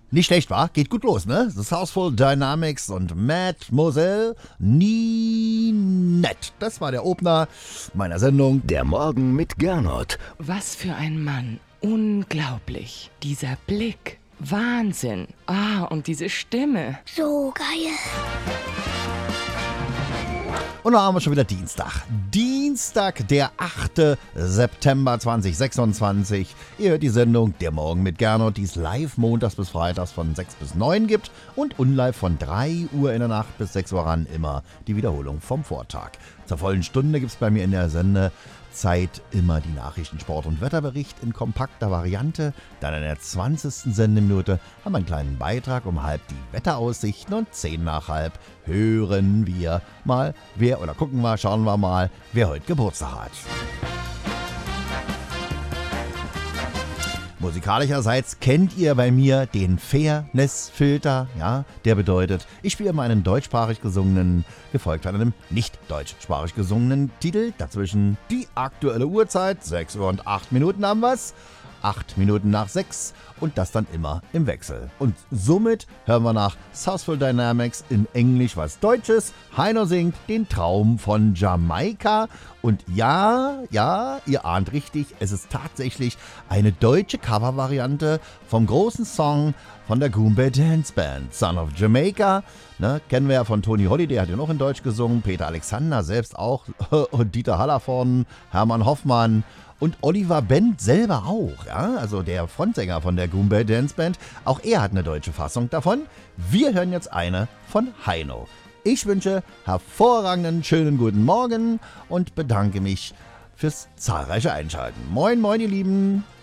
Nicht schlecht, wa? Geht gut los, ne? The Southful Dynamics und Mademoiselle Ninette. Das war der Opener meiner Sendung. Der Morgen mit Gernot. Was für ein Mann. Unglaublich. Dieser Blick. Wahnsinn. Und diese Stimme. So geil. Und da haben wir schon wieder Dienstag. Dienstag, der 8. September 2026. Ihr hört die Sendung Der Morgen mit Gernot, die es live montags bis freitags von 6 bis 9 gibt und unlive von 3 Uhr in der Nacht bis 6 Uhr ran immer die Wiederholung vom Vortag. Zur vollen Stunde gibt es bei mir in der Sendezeit immer die Nachrichten, Sport- und Wetterbericht in kompakter Variante. Dann in der 20. Sendeminute haben wir einen kleinen Beitrag um halb die Wetteraussichten und 10 nach halb hören wir mal, schauen wir mal, wer heute Geburtstag hat. Musikalischerseits kennt ihr bei mir den Fairness-Filter, ja, der bedeutet, ich spiele immer einen deutschsprachig gesungenen, gefolgt von einem nicht deutschsprachig gesungenen Titel, dazwischen die aktuelle Uhrzeit, 6 Uhr und 8 Minuten haben wir's, 8 Minuten nach 6 und das dann immer im Wechsel. Und somit hören wir nach Southful Dynamics in Englisch was Deutsches. Heino singt den Traum von Jamaika. Und ja, ihr ahnt richtig, es ist tatsächlich eine deutsche Covervariante vom großen Song von der Goombay Dance Band, Son of Jamaica. Ne, kennen wir ja von Tony Holiday, hat ja noch in Deutsch gesungen, Peter Alexander selbst auch und Dieter Hallervorden, Hermann Hoffmann. Und Oliver Bent selber auch, ja, also der Frontsänger von der Goombay Dance Band. Auch er hat eine deutsche Fassung davon. Wir hören jetzt eine von Heino. Ich wünsche hervorragenden, schönen guten Morgen und bedanke mich fürs zahlreiche Einschalten. Moin, moin, ihr Lieben.